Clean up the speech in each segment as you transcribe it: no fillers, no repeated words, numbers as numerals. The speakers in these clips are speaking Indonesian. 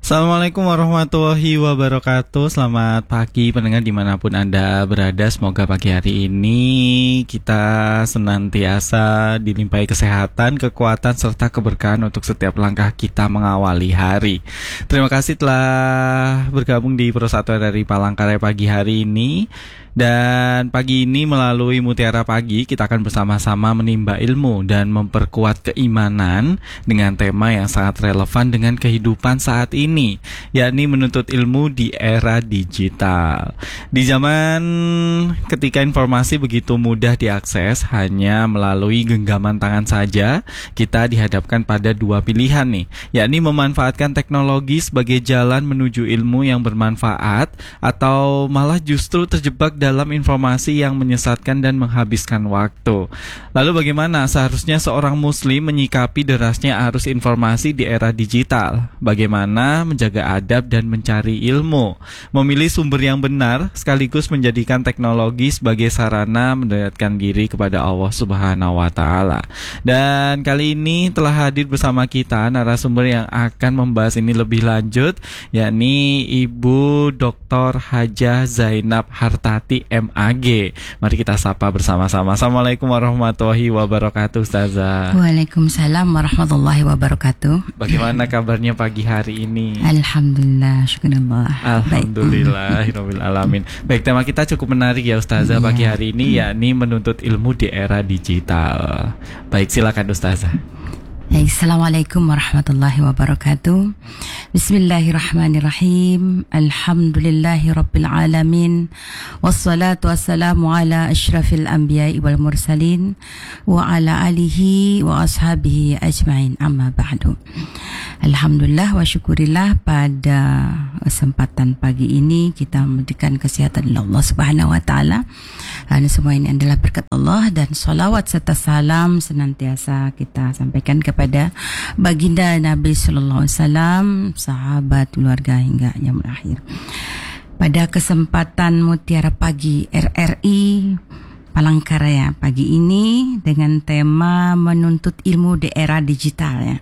Assalamualaikum warahmatullahi wabarakatuh. Selamat pagi pendengar dimanapun Anda berada. Semoga pagi hari ini kita senantiasa dilimpahi kesehatan, kekuatan, serta keberkahan untuk setiap langkah kita mengawali hari. Terima kasih telah bergabung di Persatuan dari Palangkaraya pagi hari ini. Dan pagi ini melalui Mutiara Pagi kita akan bersama-sama menimba ilmu dan memperkuat keimanan dengan tema yang sangat relevan dengan kehidupan saat ini, yakni menuntut ilmu di era digital. Di zaman ketika informasi begitu mudah diakses hanya melalui genggaman tangan saja, kita dihadapkan pada dua pilihan nih, yakni memanfaatkan teknologi sebagai jalan menuju ilmu yang bermanfaat atau malah justru terjebak dalam informasi yang menyesatkan dan menghabiskan waktu. Lalu bagaimana seharusnya seorang muslim menyikapi derasnya arus informasi di era digital? Bagaimana menjaga adab dan mencari ilmu? Memilih sumber yang benar sekaligus menjadikan teknologi sebagai sarana mendekatkan diri kepada Allah Subhanahu wa taala. Dan kali ini telah hadir bersama kita narasumber yang akan membahas ini lebih lanjut, yakni Ibu Dr. Hajah Zainab Hartati MAG. Mari kita sapa bersama-sama. Assalamualaikum warahmatullahi wabarakatuh, Ustazah. Waalaikumsalam warahmatullahi wabarakatuh. Bagaimana kabarnya pagi hari ini? Alhamdulillah, syukurullah. Alhamdulillahirabbil alamin. Baik, tema kita cukup menarik ya Ustazah pagi hari ini, yakni menuntut ilmu di era digital. Baik, silakan Ustazah. Assalamualaikum warahmatullahi wabarakatuh. Bismillahirrahmanirrahim. Alhamdulillahi rabbil alamin. Wassalatu wassalamu ala asyrafil anbiya'i wal mursalin wa ala alihi wa ashabihi ajma'in, amma ba'du. Alhamdulillah wa syukurillah, pada kesempatan pagi ini kita memberikan kesehatan oleh Allah Subhanahu wa taala. Dan semua ini adalah berkat Allah, dan salawat serta salam senantiasa kita sampaikan kepada baginda Nabi sallallahu alaihi wasallam, sahabat, keluarga hingga yaumul akhir. Pada kesempatan Mutiara Pagi RRI Palangkaraya pagi ini dengan tema menuntut ilmu di era digital ya.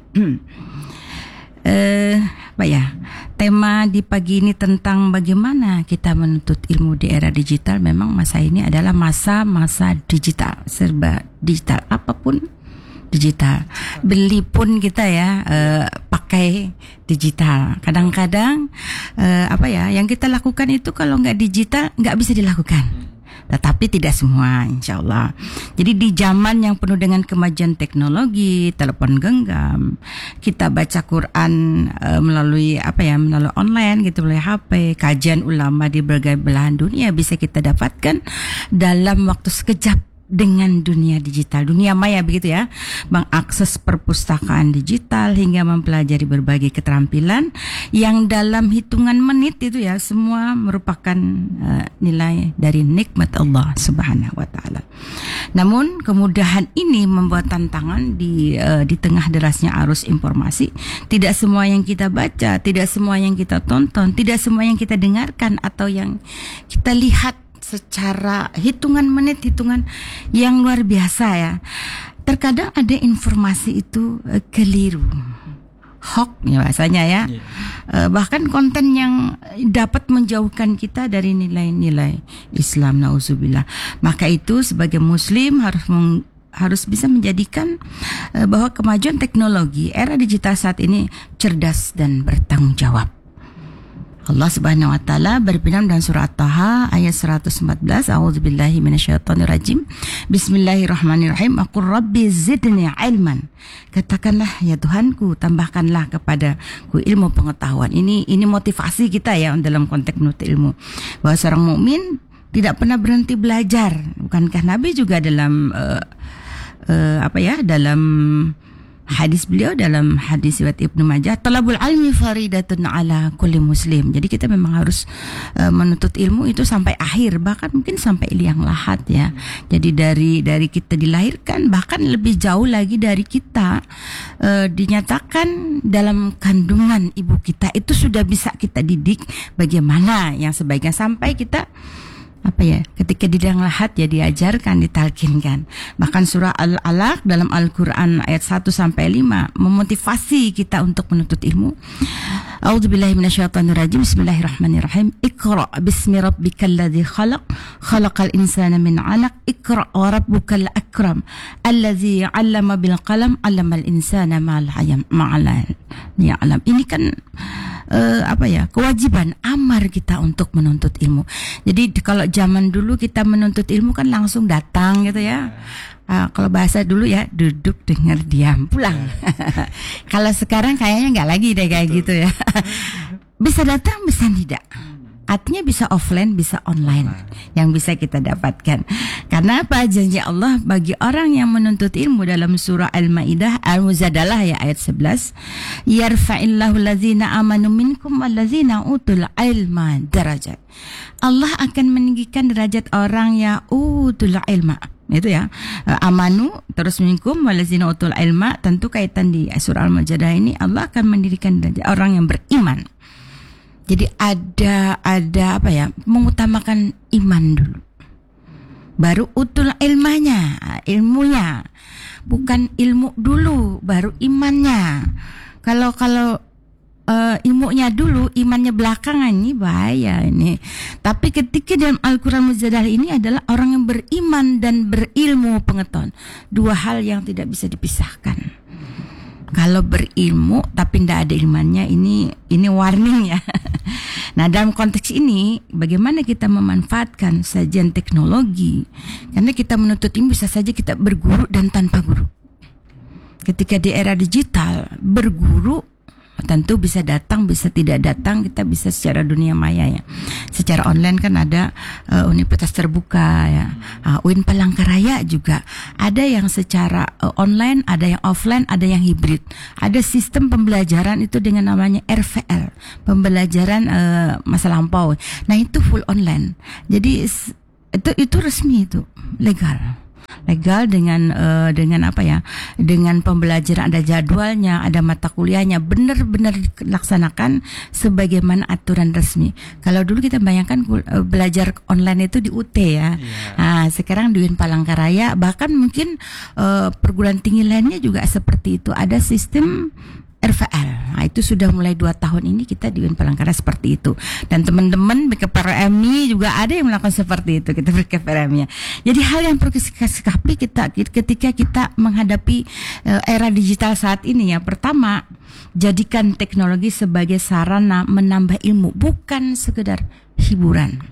Tema di pagi ini tentang bagaimana kita menuntut ilmu di era digital. Memang masa ini adalah masa-masa digital, serba digital, apapun digital. Beli pun kita pakai digital. Kadang-kadang yang kita lakukan itu kalau nggak digital nggak bisa dilakukan. Tetapi tidak semua, insya Allah. Jadi di zaman yang penuh dengan kemajuan teknologi, telepon genggam, kita baca Quran melalui online gitu, melalui HP, kajian ulama di berbagai belahan dunia bisa kita dapatkan dalam waktu sekejap dengan dunia digital, dunia maya begitu ya, mengakses perpustakaan digital hingga mempelajari berbagai keterampilan yang dalam hitungan menit itu ya, semua merupakan nilai dari nikmat Allah Subhanahu wa taala. Namun kemudahan ini membuat tantangan di tengah derasnya arus informasi. Tidak semua yang kita baca, tidak semua yang kita tonton, tidak semua yang kita dengarkan atau yang kita lihat secara hitungan menit, hitungan yang luar biasa ya. Terkadang ada informasi itu keliru, hoax ya bahasanya ya. Bahkan konten yang dapat menjauhkan kita dari nilai-nilai Islam, nauzubillah. Maka itu sebagai muslim harus bisa menjadikan bahwa kemajuan teknologi era digital saat ini cerdas dan bertanggung jawab. Allah Subhanahu wa taala berfirman dalam surah At-Taha ayat 114, A'udzubillahi minasyaitonirrajim. Bismillahirrahmanirrahim. Aqul rabbi zidni ilman. Katakanlah ya Tuhanku, tambahkanlah kepadaku ilmu pengetahuan. Ini motivasi kita ya dalam konteks menuntut ilmu. Bahwa seorang mukmin tidak pernah berhenti belajar. Bukankah Nabi juga dalam dalam hadis beliau, dalam hadis riwayat Ibnu Majah, talabul ilmi faridatun ala kulli muslim. Jadi kita memang harus menuntut ilmu itu sampai akhir, bahkan mungkin sampai liang lahat ya. Jadi dari kita dilahirkan, bahkan lebih jauh lagi dari kita dinyatakan dalam kandungan ibu kita, itu sudah bisa kita didik bagaimana yang sebaiknya sampai kita apa ya, ketika di dalam lahat ya diajarkan, ditalkinkan. Bahkan surah Al-Alaq dalam Al-Quran ayat 1 sampai 5 memotivasi kita untuk menuntut ilmu. A'udzubillahi minasyaitonirrajim. Bismillahirrahmanirrahim. Iqra bismi rabbikal ladzi khalaq, khalaqal insana min 'alaq, iqra wa rabbukal akram, allazi 'allama bil qalam, 'allamal insana ma lam ya'lam. Ini kan apa ya, kewajiban amar kita untuk menuntut ilmu. Jadi kalau zaman dulu kita menuntut ilmu kan langsung datang gitu ya. Kalau bahasa dulu ya duduk, dengar, diam, pulang. Kalau sekarang kayaknya nggak lagi deh kayak gitu ya. Bisa datang, bisa tidak. Artinya bisa offline, bisa online yang bisa kita dapatkan. Karena apa? Janji Allah bagi orang yang menuntut ilmu dalam surah Al-Maidah Al-Mujadalah ya ayat 11. Yarfa'illahu allazina amanu minkum wallazina utul ilma darajat. Allah akan meninggikan derajat orang yang utul ilma. Itu ya, amanu terus minkum wallazina utul ilma, tentu kaitan di surah Al-Mujadalah ini Allah akan mendirikan derajat orang yang beriman. Jadi ada apa ya, mengutamakan iman dulu, baru utul ilmunya, bukan ilmu dulu baru imannya. Kalau ilmunya dulu, imannya belakangan, ini bahaya ini. Tapi ketika dalam Al-Quran Mujadalah ini adalah orang yang beriman dan berilmu pengetahuan, dua hal yang tidak bisa dipisahkan. Kalau berilmu tapi tidak ada imannya, ini warning ya. Nah, dalam konteks ini bagaimana kita memanfaatkan sajian teknologi? Karena kita menuntut ilmu bisa saja kita berguru dan tanpa guru. Ketika di era digital, berguru tentu bisa datang, bisa tidak datang, kita bisa secara dunia maya ya. Secara online kan ada universitas terbuka ya. UIN Palangkaraya juga ada yang secara online, ada yang offline, ada yang hibrid. Ada sistem pembelajaran itu dengan namanya RVL, pembelajaran masa lampau. Nah, itu full online. Jadi itu resmi, itu legal dengan apa ya, dengan pembelajaran, ada jadwalnya, ada mata kuliahnya, benar-benar dilaksanakan sebagaimana aturan resmi. Kalau dulu kita bayangkan belajar online itu di UT ya, nah, sekarang di UIN Palangkaraya, bahkan mungkin perguruan tinggi lainnya juga seperti itu, ada sistem RVL. Nah, itu sudah mulai 2 tahun ini kita di UIN Palangkaraya seperti itu. Dan teman-teman BKPRMI juga ada yang melakukan seperti itu, kita BKPRMI. Jadi hal yang perlu kita sikapi ketika kita menghadapi era digital saat ini ya. Pertama, jadikan teknologi sebagai sarana menambah ilmu, bukan sekedar hiburan.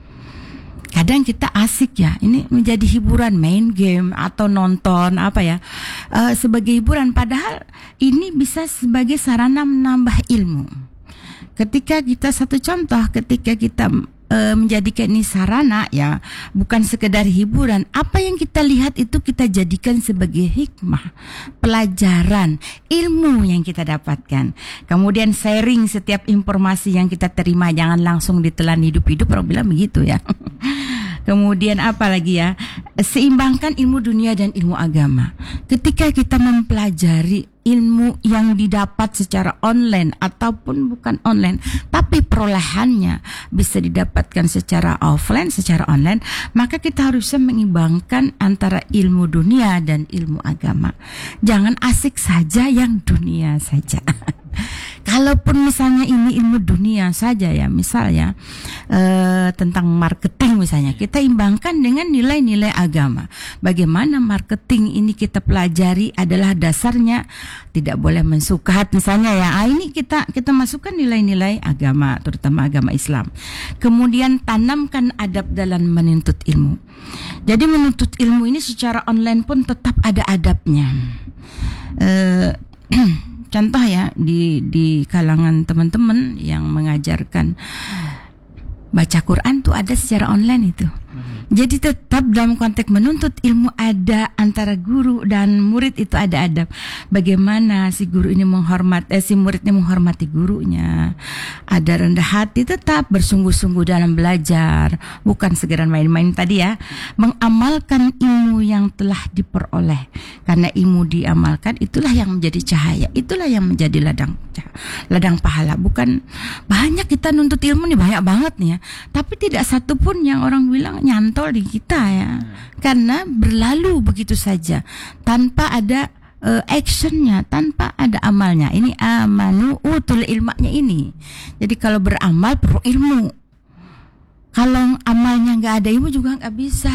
Kadang kita asik ya, ini menjadi hiburan, main game atau nonton apa ya, sebagai hiburan. Padahal ini bisa sebagai sarana menambah ilmu. Ketika kita, satu contoh, ketika kita menjadikan ini sarana ya, bukan sekedar hiburan, apa yang kita lihat itu kita jadikan sebagai hikmah, pelajaran, ilmu yang kita dapatkan. Kemudian sharing setiap informasi yang kita terima, jangan langsung ditelan hidup-hidup, orang bilang begitu ya. Kemudian apa lagi ya, seimbangkan ilmu dunia dan ilmu agama. Ketika kita mempelajari ilmu yang didapat secara online ataupun bukan online, tapi perolehannya bisa didapatkan secara offline, secara online, maka kita harus bisa mengimbangkan antara ilmu dunia dan ilmu agama. Jangan asik saja yang dunia saja. Kalaupun misalnya ini ilmu dunia saja ya, misalnya tentang marketing misalnya, kita imbangkan dengan nilai-nilai agama. Bagaimana marketing ini kita pelajari adalah dasarnya tidak boleh mensukat misalnya ya. Ini kita masukkan nilai-nilai agama, terutama agama Islam. Kemudian tanamkan adab dalam menuntut ilmu. Jadi menuntut ilmu ini secara online pun tetap ada adabnya. Contoh ya, di kalangan teman-teman yang mengajarkan baca Quran tuh ada secara online itu. Jadi tetap dalam konteks menuntut ilmu ada antara guru dan murid itu ada adab. Bagaimana si guru ini si muridnya menghormati gurunya. Ada rendah hati, tetap bersungguh-sungguh dalam belajar, bukan segera main-main tadi ya. Mengamalkan ilmu yang telah diperoleh. Karena ilmu diamalkan itulah yang menjadi cahaya, itulah yang menjadi ladang pahala. Bukan banyak kita nuntut ilmu nih, banyak banget nih ya. Tapi tidak satu pun yang orang bilang nyantol di kita ya. Karena berlalu begitu saja tanpa ada actionnya, tanpa ada amalnya. Ini amanu utul ilmanya ini. Jadi kalau beramal perlu ilmu. Kalau amalnya nggak ada ilmu juga nggak bisa.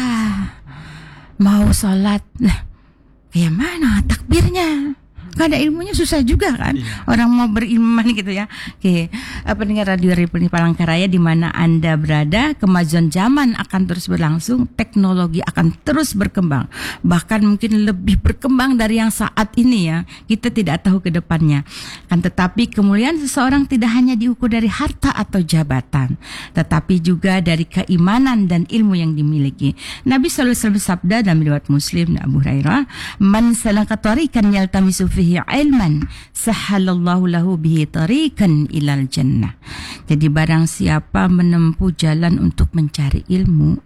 Mau sholat, lah kayak mana takbirnya? Gak ada ilmunya susah juga kan. Orang mau beriman gitu ya. Oke, pendengar Radio Republik Palangkaraya di mana Anda berada, kemajuan zaman akan terus berlangsung, teknologi akan terus berkembang. Bahkan mungkin lebih berkembang dari yang saat ini ya. Kita tidak tahu ke depannya. Kan tetapi kemuliaan seseorang tidak hanya diukur dari harta atau jabatan, tetapi juga dari keimanan dan ilmu yang dimiliki. Nabi sallallahu alaihi wasallam bersabda dalam riwayat Muslim Abu Hurairah, "Man salaka tariqan yaltamisu fihi ilman sahalallahu lahu bihi tariqan ilal jannah." Jadi barang siapa menempuh jalan untuk mencari ilmu,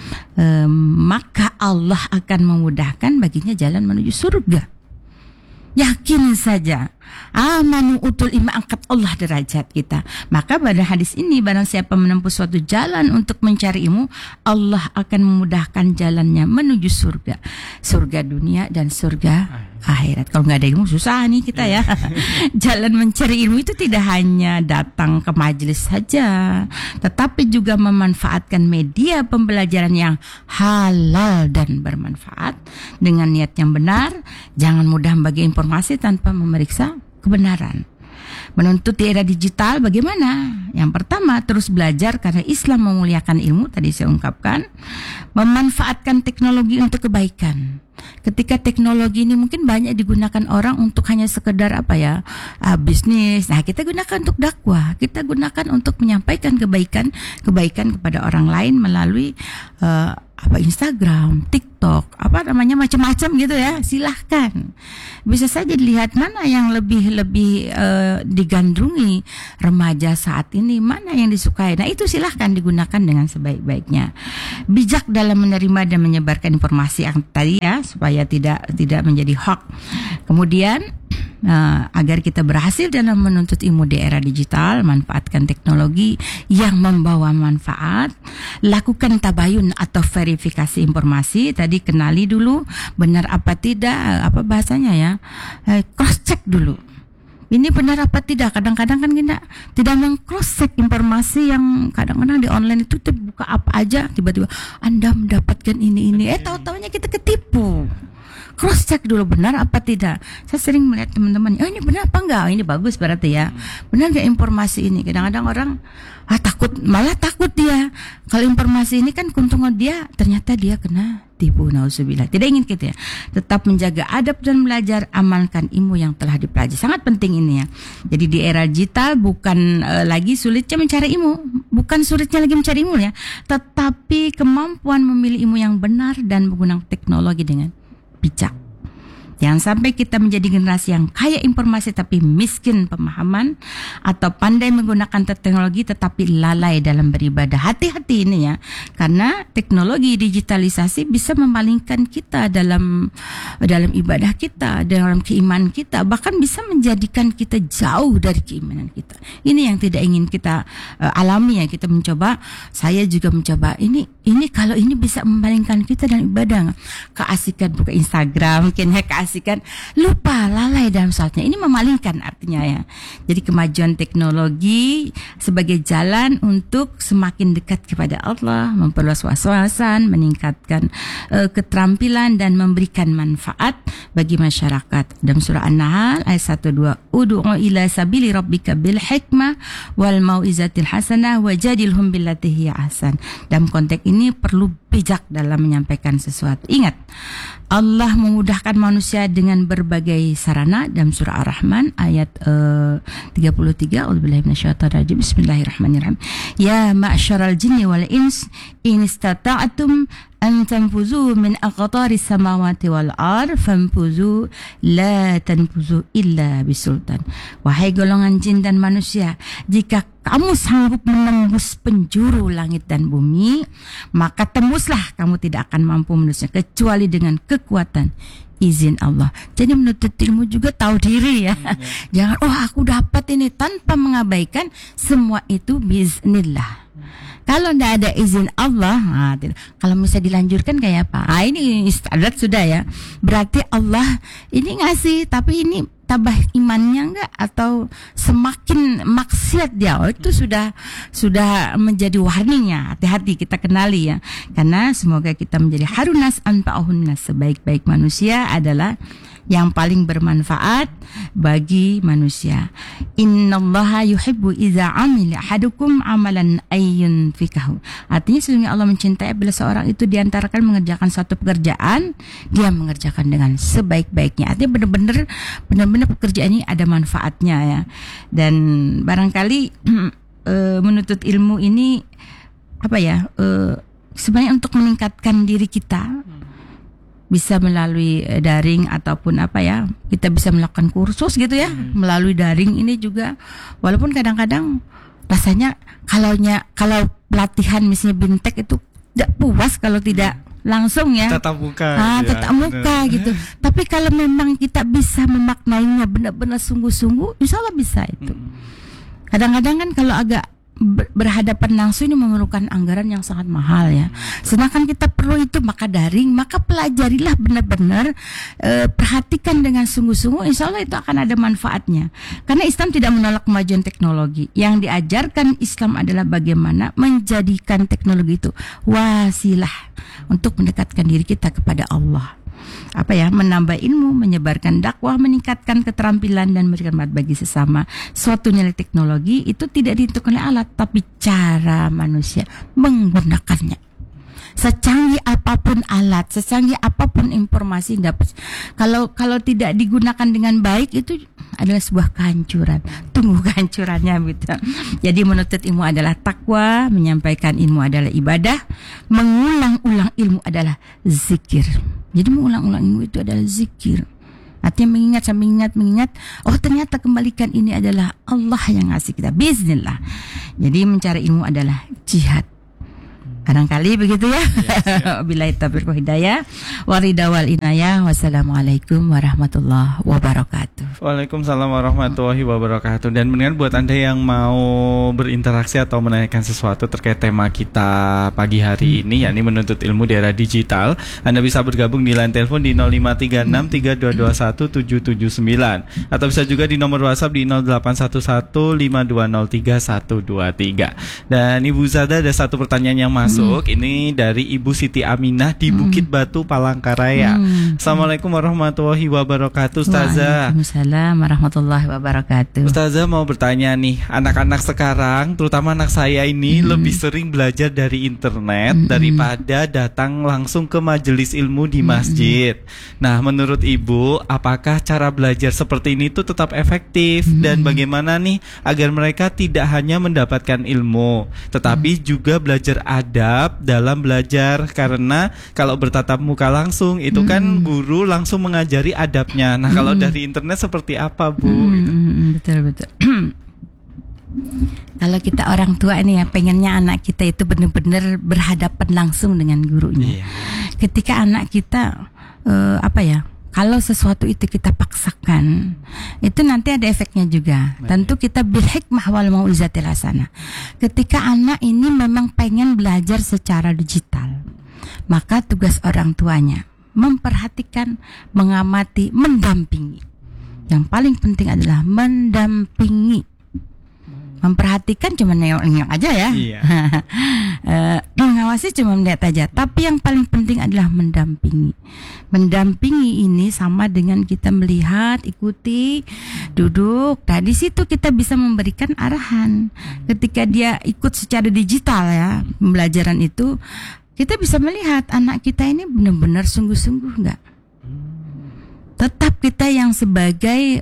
maka Allah akan memudahkan baginya jalan menuju surga. Yakin saja, amanu utul ilma, angkat Allah derajat kita. Maka pada hadis ini, barang siapa menempuh suatu jalan untuk mencari ilmu, Allah akan memudahkan jalannya menuju surga. Surga dunia dan surga akhirat. Kalau nggak ada ilmu susah nih kita ya. Jalan mencari ilmu itu tidak hanya datang ke majelis saja, tetapi juga memanfaatkan media pembelajaran yang halal dan bermanfaat dengan niat yang benar. Jangan mudah membagi informasi tanpa memeriksa kebenaran. Menuntut di era digital bagaimana? Yang pertama, terus belajar karena Islam memuliakan ilmu, tadi saya ungkapkan. Memanfaatkan teknologi untuk kebaikan. Ketika teknologi ini mungkin banyak digunakan orang untuk hanya sekedar bisnis. Nah, kita gunakan untuk dakwah. Kita gunakan untuk menyampaikan kebaikan kepada orang lain melalui Instagram, TikTok, macam-macam gitu ya. Silahkan. Bisa saja dilihat mana yang lebih digandrungi remaja saat ini, mana yang disukai. Nah, itu silahkan digunakan dengan sebaik-baiknya. Bijak dalam menerima dan menyebarkan informasi yang tadi ya, supaya tidak menjadi hoax. Kemudian agar kita berhasil dalam menuntut ilmu di era digital, manfaatkan teknologi yang membawa manfaat, lakukan tabayun atau verifikasi informasi. Tadi kenali dulu benar apa tidak, bahasanya ya, cross check dulu. Ini benar apa tidak? Kadang-kadang kan kita tidak meng-cross check informasi yang kadang-kadang di online itu terbuka apa aja, tiba-tiba Anda mendapatkan ini. Tahu-taunya kita ketipu. Cross check dulu benar apa tidak. Saya sering melihat teman-teman, ini benar apa enggak? Ini bagus berarti ya. Benar enggak informasi ini? Kadang-kadang orang takut dia. Kalau informasi ini kan keuntungan dia, ternyata dia kena tipu, nauzubillah. Tidak ingin gitu ya. Tetap menjaga adab dan belajar, amalkan ilmu yang telah dipelajari. Sangat penting ini ya. Jadi di era digital bukan lagi sulitnya mencari ilmu, bukan sulitnya lagi mencari ilmu ya, tetapi kemampuan memilih ilmu yang benar dan menggunakan teknologi dengan bijak. Jangan sampai kita menjadi generasi yang kaya informasi tapi miskin pemahaman, atau pandai menggunakan teknologi tetapi lalai dalam beribadah. Hati-hati ini ya, karena teknologi digitalisasi bisa memalingkan kita dalam ibadah kita, dalam keimanan kita, bahkan bisa menjadikan kita jauh dari keimanan kita. Ini yang tidak ingin kita alami ya. Kita mencoba, saya juga mencoba ini kalau ini bisa memalingkan kita dalam ibadah, keasikan buka Instagram, mungkin keasikan lupa, lalai dalam sholatnya. Ini memalingkan artinya ya. Jadi kemajuan teknologi sebagai jalan untuk semakin dekat kepada Allah, memperluas wawasan, meningkatkan keterampilan dan memberikan manfaat bagi masyarakat. Dalam surah An-Nahl ayat 1-2, ud'u ila sabili rabbika bil hikmah wal mau'izatil hasanah wajadilhum billati hiya ahsan. Dalam konteks ini perlu bijak dalam menyampaikan sesuatu. Ingat, Allah memudahkan manusia dengan berbagai sarana dalam surah Ar-Rahman ayat 33. A'udzubillahi minasyaitonir rajim. Bismillahirrahmanirrahim. Ya ma'syaral jinni wal ins in istata'tum an tanfuzu min aqtaris samawati wal ard fanfuzu la tanfuzu illa bisultan. Wahai golongan jin dan manusia, jika kamu sanggup menembus penjuru langit dan bumi, maka tembuslah, kamu tidak akan mampu menembusnya kecuali dengan kekuatan izin Allah. Jadi menuntut ilmu juga tahu diri ya. Jangan aku dapat ini tanpa mengabaikan semua itu biiznillah. Kalau tidak ada izin Allah, kalau misalnya dilanjurkan kayak apa? Ini standar sudah ya. Berarti Allah ini ngasih, tapi ini tambah imannya enggak atau semakin maksiat dia. Itu sudah menjadi warningnya. Hati-hati kita kenali ya. Karena semoga kita menjadi harunas anfa'uhunnas, sebaik-baik manusia adalah yang paling bermanfaat bagi manusia. Innallaha yuhibbu idza amila ahadukum amalan ayyunfikahu. Artinya sesungguhnya Allah mencintai bila seorang itu diantarakan mengerjakan suatu pekerjaan, dia mengerjakan dengan sebaik-baiknya. Artinya benar-benar pekerjaan ini ada manfaatnya ya. Dan barangkali menuntut ilmu ini sebenarnya untuk meningkatkan diri kita, bisa melalui daring ataupun kita bisa melakukan kursus gitu ya melalui daring ini juga, walaupun kadang-kadang rasanya kalau pelatihan misalnya BIMTEK itu tidak puas kalau tidak langsung ya, tatap muka gitu. Tapi kalau memang kita bisa memaknainya benar-benar sungguh-sungguh, insya Allah bisa itu. Kadang-kadang kan kalau agak berhadapan langsung ini memerlukan anggaran yang sangat mahal ya. Sedangkan kita perlu itu maka daring, maka pelajarilah benar-benar, perhatikan dengan sungguh-sungguh, insya Allah itu akan ada manfaatnya. Karena Islam tidak menolak kemajuan teknologi. Yang diajarkan Islam adalah bagaimana menjadikan teknologi itu wasilah untuk mendekatkan diri kita kepada Allah. Menambah ilmu, menyebarkan dakwah, meningkatkan keterampilan dan memberikan manfaat bagi sesama. Suatu nilai teknologi itu tidak ditentukan oleh alat, tapi cara manusia menggunakannya. Secanggih apapun alat, secanggih apapun informasi dapat, kalau tidak digunakan dengan baik, itu adalah sebuah kehancuran. Tunggu kehancurannya gitu. Jadi menuntut ilmu adalah takwa, menyampaikan ilmu adalah ibadah, mengulang-ulang ilmu adalah zikir. Jadi mengulang-ulang ilmu itu adalah zikir. Artinya mengingat. Oh ternyata kembalikan ini adalah Allah yang ngasih kita. Bismillah. Jadi mencari ilmu adalah jihad. Barangkali begitu ya. Billahi taufiq wal hidayah. Warida wal inayah. Wassalamualaikum warahmatullahi wabarakatuh. Waalaikumsalam warahmatullahi wabarakatuh. Dan mendingan buat Anda yang mau berinteraksi atau menanyakan sesuatu terkait tema kita pagi hari ini, yakni menuntut ilmu di era digital, Anda bisa bergabung di line telepon di 0536322179 atau bisa juga di nomor WhatsApp di 081152032123. Dan Ibu Zada, ada satu pertanyaan yang masuk. Ini dari Ibu Siti Aminah di Bukit Batu, Palangkaraya. Assalamualaikum warahmatullahi wabarakatuh, Ustazah. Waalaikumsalam warahmatullahi wabarakatuh. Ustazah mau bertanya nih, anak-anak sekarang, terutama anak saya ini lebih sering belajar dari internet daripada datang langsung ke majelis ilmu di masjid. Nah, menurut Ibu, apakah cara belajar seperti ini tuh tetap efektif? Dan bagaimana nih agar mereka tidak hanya mendapatkan ilmu, tetapi juga belajar adab dalam belajar? Karena kalau bertatap muka langsung itu kan guru langsung mengajari adabnya. Nah, kalau dari internet seperti apa, Bu? Betul. Kalau kita orang tua ini ya, pengennya anak kita itu benar-benar berhadapan langsung dengan gurunya. Ketika anak kita kalau sesuatu itu kita paksakan, itu nanti ada efeknya juga. Tentu kita bil hikmah wal mau'izatil hasanah. Ketika anak ini memang pengen belajar secara digital, maka tugas orang tuanya memperhatikan, mengamati, mendampingi. Yang paling penting adalah mendampingi. Memperhatikan cuma nengok aja ya. Mengawasi cuma melihat aja. Tapi yang paling penting adalah mendampingi. Mendampingi ini sama dengan kita melihat, ikuti, duduk. Nah, di situ kita bisa memberikan arahan. Ketika dia ikut secara digital ya, pembelajaran itu kita bisa melihat anak kita ini benar-benar sungguh-sungguh nggak. Tetap kita yang sebagai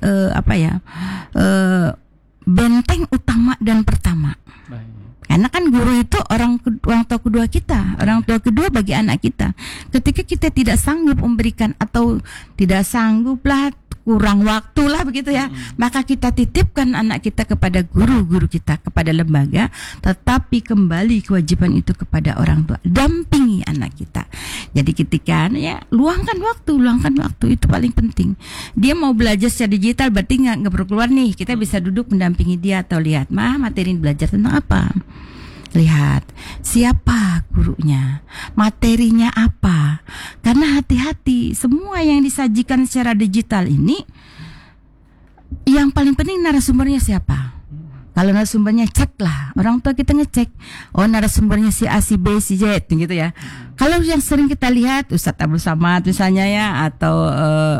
benteng utama dan pertama. Karena kan guru itu orang tua kedua kita, orang tua kedua bagi anak kita. Ketika kita tidak sanggup memberikan atau tidak sanggup lah, kurang waktu lah begitu ya, maka kita titipkan anak kita kepada guru-guru kita, kepada lembaga, tetapi kembali kewajiban itu kepada orang tua, dampingi anak kita. Jadi ketika luangkan waktu itu paling penting. Dia mau belajar secara digital berarti nggak perlu keluar nih, kita bisa duduk mendampingi dia atau lihat materi belajar tentang apa. Lihat siapa gurunya, materinya apa. Karena hati-hati, semua yang disajikan secara digital ini, yang paling penting narasumbernya siapa. Kalau narasumbernya cek lah, orang tua kita ngecek, oh narasumbernya si A, si B, si Z gitu ya. Kalau yang sering kita lihat Ustadz Abdul Samad misalnya ya, atau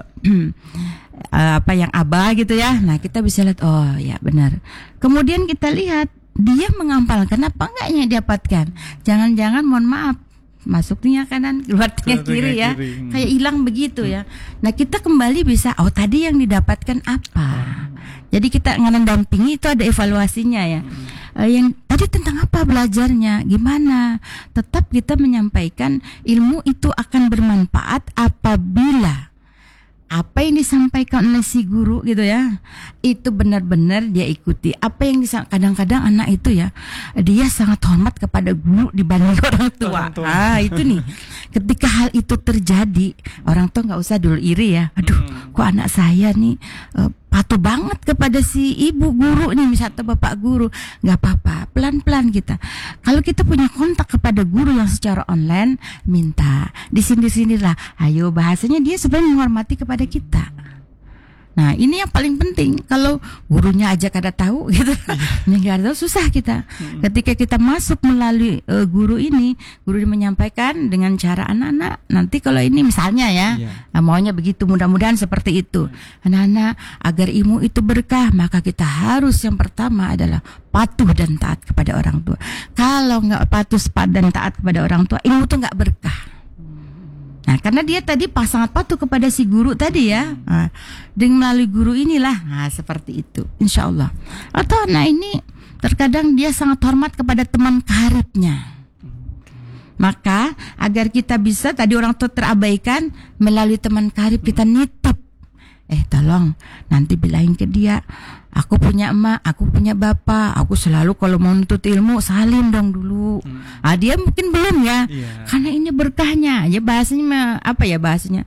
yang Abah gitu ya. Nah kita bisa lihat, oh ya benar. Kemudian kita lihat dia mengampalkan apa enggaknya dapatkan. Jangan-jangan mohon maaf, masuk telinga kanan, keluar telinga kiri ya. Kayak hilang begitu ya. Nah kita kembali bisa, oh tadi yang didapatkan apa. Jadi kita ngedampingi itu ada evaluasinya ya. Yang tadi tentang apa belajarnya, gimana. Tetap kita menyampaikan ilmu itu akan bermanfaat apabila apa yang disampaikan oleh si guru gitu ya, itu benar-benar dia ikuti. Apa yang kadang-kadang anak itu ya, dia sangat hormat kepada guru dibanding orang tua. Itu nih, ketika hal itu terjadi, orang tua nggak usah dulu iri ya. Aduh, kok anak saya nih patuh banget kepada si ibu guru nih, misalnya bapak guru. Nggak apa-apa, pelan-pelan kita. Kalau kita punya kontak kepada guru yang secara online, minta di sini-sinilah. Ayo bahasanya dia sebenarnya menghormati kepada kita. Nah ini yang paling penting. Kalau gurunya aja kada tahu gitu, nggak tahu susah kita. Ketika kita masuk melalui guru ini, guru menyampaikan dengan cara anak-anak. Nanti kalau ini misalnya ya, maunya begitu, mudah-mudahan seperti itu. Anak-anak agar ilmu itu berkah, maka kita harus yang pertama adalah patuh dan taat kepada orang tua. Kalau nggak patuh dan taat kepada orang tua, ilmu itu nggak berkah. Nah, karena dia tadi sangat patuh kepada si guru tadi ya, dengan melalui guru inilah, seperti itu, insya Allah. Atau anak ini terkadang dia sangat hormat kepada teman karibnya. Maka agar kita bisa, tadi orang tua terabaikan, melalui teman karib kita nitip, tolong nanti bilangin ke dia, aku punya emak, aku punya bapak, aku selalu kalau mau nuntut ilmu salim dong dulu. Dia mungkin belum ya, karena ini berkahnya. Ya bahasanya bahasanya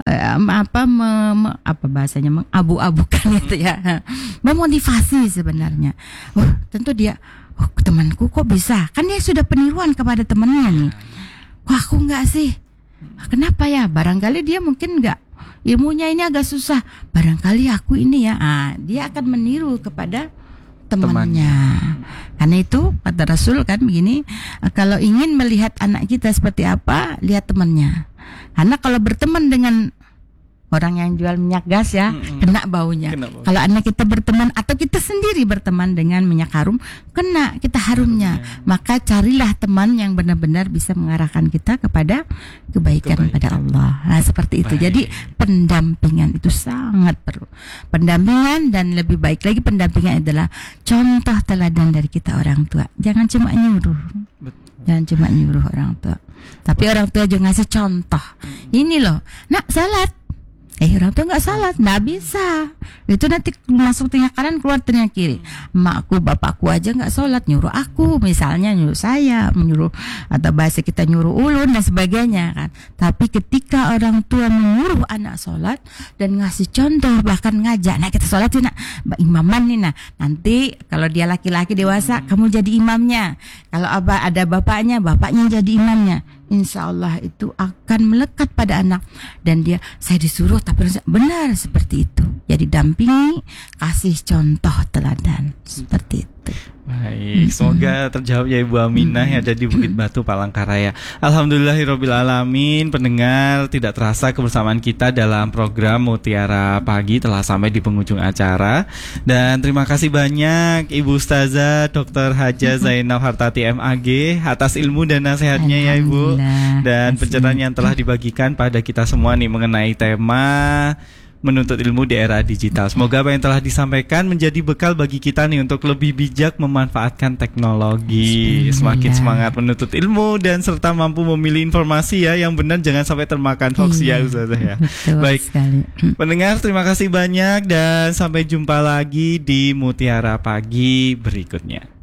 bahasanya mengabu-abukan itu ya, memotivasi sebenarnya. Tentu dia, temanku kok bisa? Kan dia sudah peniruan kepada temannya nih. Kok aku enggak sih? Kenapa ya? Barangkali dia mungkin enggak, ilmunya ini agak susah, barangkali aku ini ya. Dia akan meniru kepada temannya. Karena itu kata Rasul kan begini, kalau ingin melihat anak kita seperti apa, lihat temannya. Karena kalau berteman dengan orang yang jual minyak gas ya, kena baunya. Kalau anak kita berteman atau kita sendiri berteman dengan minyak harum, kena kita harumnya. Maka carilah teman yang benar-benar bisa mengarahkan kita kepada kebaikan pada Allah. Nah seperti itu. Jadi pendampingan itu sangat perlu. Pendampingan, dan lebih baik lagi pendampingan adalah contoh teladan dari kita orang tua. Jangan cuma nyuruh. Jangan cuma nyuruh orang tua, tapi orang tua juga ngasih contoh. Ini loh, nak salat. Orang tua nggak salat, nggak bisa. Itu nanti masuk telinga kanan, keluar telinga kiri. Makku, bapakku aja nggak salat, nyuruh aku, misalnya nyuruh saya, menyuruh, atau bahasa kita nyuruh ulun dan sebagainya kan. Tapi ketika orang tua menyuruh anak salat dan ngasih contoh, bahkan ngajak, nah kita salat nak imaman nih, nah nanti kalau dia laki-laki dewasa, kamu jadi imamnya. Kalau ada bapaknya jadi imamnya. Insya Allah itu akan melekat pada anak. Dan dia, saya disuruh tapi benar seperti itu. Jadi dampingi, kasih contoh teladan seperti itu. Baik, Baik, semoga terjawab ya Ibu Aminah yang ada di Bukit Batu, Palangkaraya. Alhamdulillahirabbil alamin. Pendengar, tidak terasa kebersamaan kita dalam program Mutiara Pagi telah sampai di penghujung acara. Dan terima kasih banyak Ibu Ustazah Dr. Haja Zainab Hartati MAG atas ilmu dan nasihatnya ya Ibu. Dan pencerahan yang telah dibagikan pada kita semua nih mengenai tema menuntut ilmu di era digital. Semoga apa yang telah disampaikan menjadi bekal bagi kita nih untuk lebih bijak memanfaatkan teknologi. Semakin semangat menuntut ilmu dan serta mampu memilih informasi ya yang benar, jangan sampai termakan hoax ya Ustazah ya. Baik sekali. Pendengar, terima kasih banyak dan sampai jumpa lagi di Mutiara Pagi berikutnya.